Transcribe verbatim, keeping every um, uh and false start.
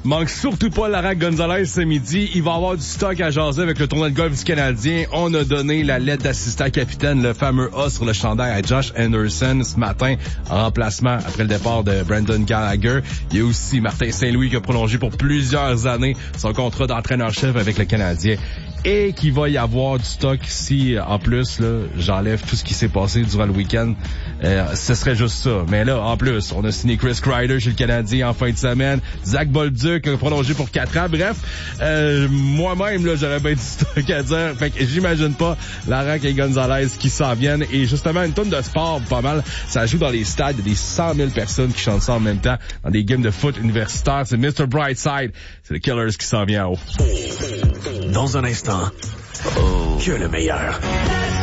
Manque surtout pas Lara Gonzalez ce midi. Il va y avoir du stock à jaser avec le tournoi de golf du Canadien. On a donné la lettre d'assistant capitaine, le fameux A sur le chandail à Josh Anderson ce matin en remplacement après le départ de Brendan Gallagher. Il y a aussi Martin Saint-Louis qui a prolongé pour plusieurs années son contrat d'entraîneur-chef avec le Canadien. Et qu'il va y avoir du stock si, en plus, là, j'enlève tout ce qui s'est passé durant le week-end. Euh, ce serait juste ça. Mais là, en plus, on a signé Chris Kreider chez le Canadien en fin de semaine. Zach Bolduc a prolongé pour quatre ans. Bref, euh, moi-même, là, j'aurais bien du stock à dire. Fait que j'imagine pas Lara et Gonzalez qui s'en viennent. Et justement, une tonne de sport, pas mal. Ça joue dans les stades. Il y a des cent mille personnes qui chantent ça en même temps dans des games de foot universitaires. C'est mister Brightside. C'est le Killers qui s'en vient en haut. Dans un instant, oh, que le meilleur.